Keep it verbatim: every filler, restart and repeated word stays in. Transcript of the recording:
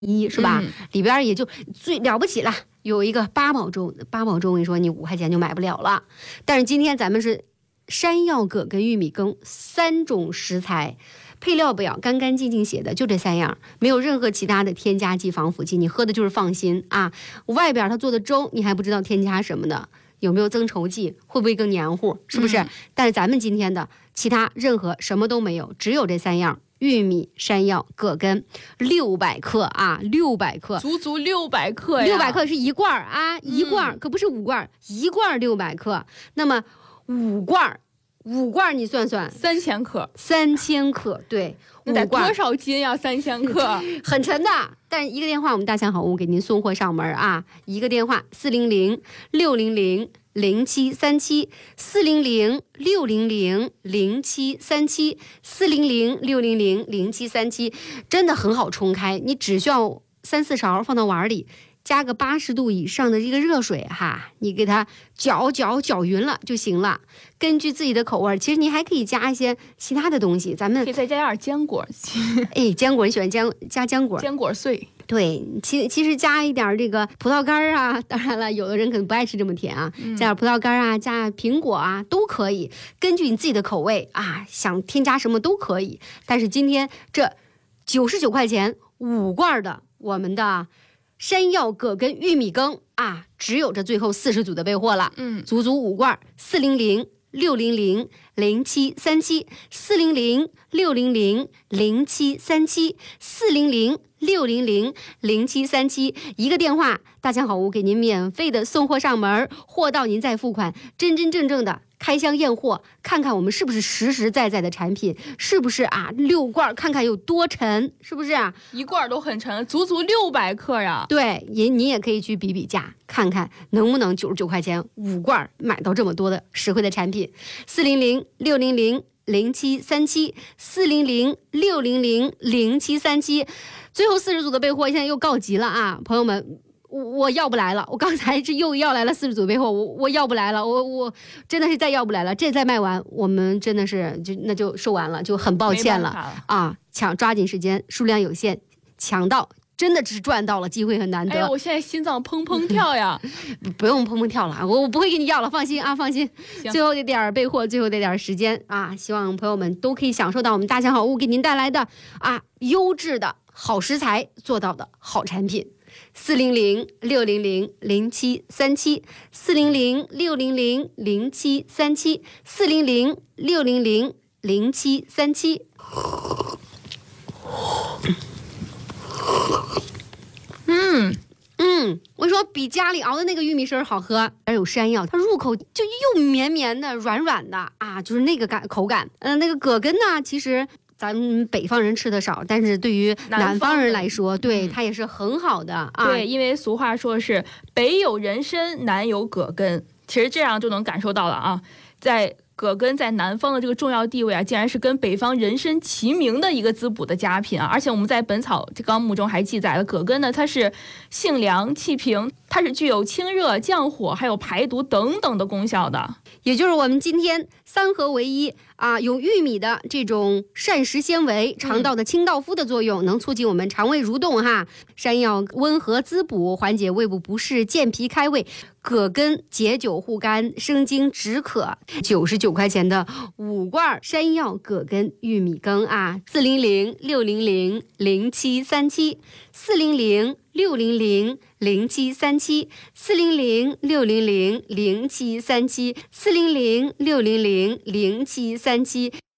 一是吧、嗯？里边也就最了不起了，有一个八宝粥，八宝粥我跟你说，你五块钱就买不了了。但是今天咱们是山药葛跟玉米羹三种食材，配料表干干净净写的，就这三样，没有任何其他的添加剂、防腐剂，你喝的就是放心啊。外边他做的粥，你还不知道添加什么呢？有没有增稠剂？会不会更黏糊？是不是？嗯、但是咱们今天的其他任何什么都没有，只有这三样。玉米、山药、葛根，六百克啊，六百克， 足足六百克呀！ 六百克是一罐啊，一罐、嗯、可不是五罐，一罐六百克。那么五罐，五罐你算算， 三千克， 三千克，对， 那得多少斤呀？三千克， 很沉的。但一个电话，我们大强好物给您送货上门啊！一个电话，四零零六零零。零七三七四零零六零零零七三七四零零六零零零七三七，真的很好冲开，你只需要三四勺放到碗里，加个八十度以上的这个热水哈，你给它搅搅搅匀了就行了。根据自己的口味，其实你还可以加一些其他的东西，咱们可以再加点坚果。 哎，坚果你喜欢坚加坚果？ 坚果碎。 对，其其实加一点这个葡萄干啊，当然了，有的人可能不爱吃这么甜啊，加点葡萄干啊，加苹果啊，都可以，根据你自己的口味啊，想添加什么都可以。但是今天这九十九块钱五罐的我们的山药葛根玉米羹啊，只有这最后四十组的备货了，嗯，足足五罐，四零零六零零零七三七四零零六零零零七三七四零零六零零零七三七，一个电话，大强好物给您免费的送货上门，货到您再付款，真真正正的开箱验货，看看我们是不是实实在在的产品，是不是啊？六罐看看有多沉，是不是啊？ 一罐都很沉，足足六百克呀！ 对，也你也可以去比比价，看看能不能九十九块钱五罐买到这么多的实惠的产品。四零零六零零零七三七四零零六零零零七三七，最后四十组的备货现在又告急了啊，朋友们。我我要不来了，我刚才是又要来了四十组备货，我我要不来了，我我真的是再要不来了，这再卖完，我们真的是就那就售完了，就很抱歉了啊！抢抓紧时间，数量有限，抢到真的只是赚到了，机会很难得。 哎，我现在心脏砰砰跳呀！ 不用砰砰跳了，我我不会给你要了，放心啊，放心。最后这点备货，最后这点时间啊，希望朋友们都可以享受到我们大强好物给您带来的啊优质的好食材做到的好产品。四零零六零零零七三七四零零六零零零七三七四零零六零零零七三七。嗯嗯，我说比家里熬的那个玉米丝好喝，而有山药，它入口就又绵绵的、软软的啊，就是那个感口感。嗯、呃，那个葛根呢，其实。咱们北方人吃的少，但是对于南方人来说，对它也是很好的啊。 对，因为俗话说是北有人参，南有葛根，其实这样就能感受到了啊，在葛根在南方的这个重要地位啊，竟然是跟北方人参齐名的一个滋补的佳品啊！而且我们在《本草纲目》中还记载了，葛根呢，它是性凉气平，它是具有清热降火还有排毒等等的功效的。 也就是我们今天三合为一啊，有玉米的这种膳食纤维，肠道的清道夫的作用，嗯、能促进我们肠胃蠕动哈。山药温和滋补，缓解胃部不适，健脾开胃。葛根解酒护肝，生津止渴。九十九块钱的五罐山药葛根玉米羹啊，四零零六零零零七三七，四零零六零零零七三七，四零零六零零零七三七，四零零六零零零七三七。